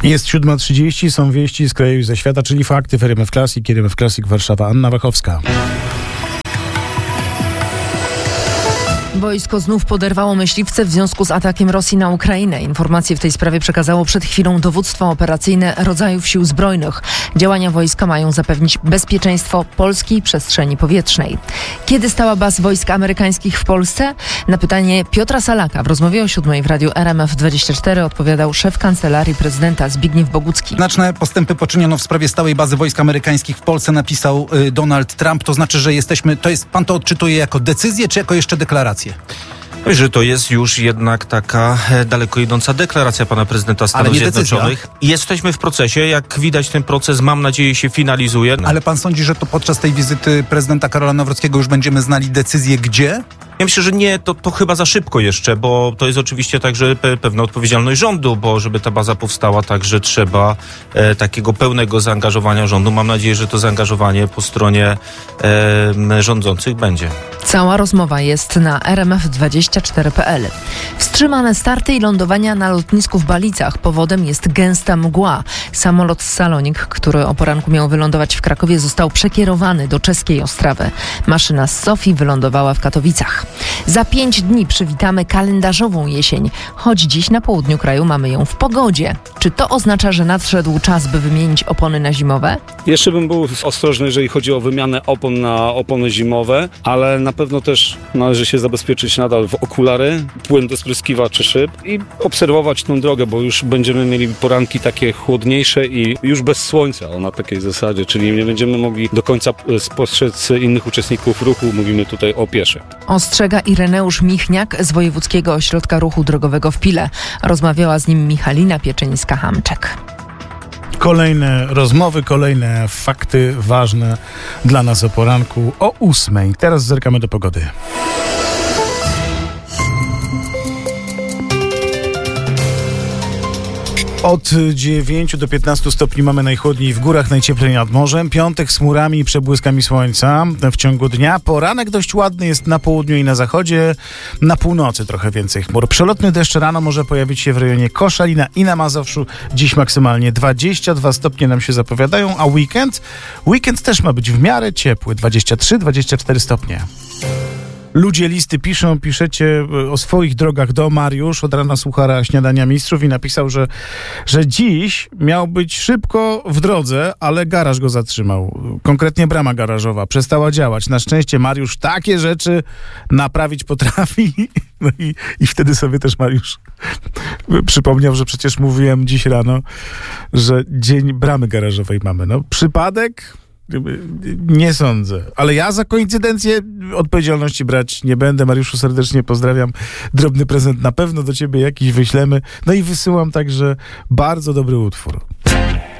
Jest 7:30, są wieści z kraju i ze świata, czyli fakty w RMF Classic Warszawa. Anna Wachowska. Wojsko znów poderwało myśliwce w związku z atakiem Rosji na Ukrainę. Informacje w tej sprawie przekazało przed chwilą dowództwo operacyjne rodzajów sił zbrojnych. Działania wojska mają zapewnić bezpieczeństwo polskiej przestrzeni powietrznej. Kiedy stała baz wojsk amerykańskich w Polsce? Na pytanie Piotra Salaka w rozmowie o 7 w radiu RMF24 odpowiadał szef Kancelarii Prezydenta Zbigniew Bogucki. Znaczne postępy poczyniono w sprawie stałej bazy wojsk amerykańskich w Polsce, napisał Donald Trump. To znaczy, że pan to odczytuje jako decyzję, czy jako jeszcze deklarację? Że to jest już jednak taka daleko idąca deklaracja pana prezydenta Stanów Zjednoczonych. Jesteśmy w procesie, jak widać ten proces, mam nadzieję, się finalizuje. Ale pan sądzi, że to podczas tej wizyty prezydenta Karola Nawrockiego już będziemy znali decyzję gdzie? Ja myślę, że nie, to chyba za szybko jeszcze, bo to jest oczywiście także pewna odpowiedzialność rządu, bo żeby ta baza powstała, także trzeba takiego pełnego zaangażowania rządu. Mam nadzieję, że to zaangażowanie po stronie rządzących będzie. Cała rozmowa jest na rmf24.pl. Wstrzymane starty i lądowania na lotnisku w Balicach. Powodem jest gęsta mgła. Samolot Salonik, który o poranku miał wylądować w Krakowie, został przekierowany do czeskiej Ostrawy. Maszyna z Sofii wylądowała w Katowicach. Za 5 dni przywitamy kalendarzową jesień, choć dziś na południu kraju mamy ją w pogodzie. Czy to oznacza, że nadszedł czas, by wymienić opony na zimowe? Jeszcze bym był ostrożny, jeżeli chodzi o wymianę opon na opony zimowe, ale na pewno też należy się zabezpieczyć nadal w okulary, płyn do spryskiwaczy szyb i obserwować tą drogę, bo już będziemy mieli poranki takie chłodniejsze i już bez słońca, na takiej zasadzie, czyli nie będziemy mogli do końca spostrzec innych uczestników ruchu, mówimy tutaj o pieszych. Ostrzega Ireneusz Michniak z Wojewódzkiego Ośrodka Ruchu Drogowego w Pile. Rozmawiała z nim Michalina Pieczyńska-Hamczek. Kolejne rozmowy, kolejne fakty ważne dla nas o poranku o 8:00. Teraz zerkamy do pogody. Od 9 do 15 stopni mamy najchłodniej w górach, najcieplej nad morzem. Piątek z chmurami i przebłyskami słońca w ciągu dnia. Poranek dość ładny jest na południu i na zachodzie. Na północy trochę więcej chmur. Przelotny deszcz rano może pojawić się w rejonie Koszalina i na Mazowszu. Dziś maksymalnie 22 stopnie nam się zapowiadają, a weekend też ma być w miarę ciepły. 23-24 stopnie. Ludzie listy piszecie o swoich drogach do Mariusz od rana słucha Śniadania Mistrzów i napisał, że dziś miał być szybko w drodze, ale garaż go zatrzymał. Konkretnie brama garażowa przestała działać. Na szczęście Mariusz takie rzeczy naprawić potrafi. No i wtedy sobie też Mariusz przypomniał, że przecież mówiłem dziś rano, że dzień bramy garażowej mamy. No przypadek? Nie sądzę. Ale ja za koincydencję odpowiedzialności brać nie będę. Mariuszu, serdecznie pozdrawiam. Drobny prezent na pewno do ciebie jakiś wyślemy. No i wysyłam także bardzo dobry utwór.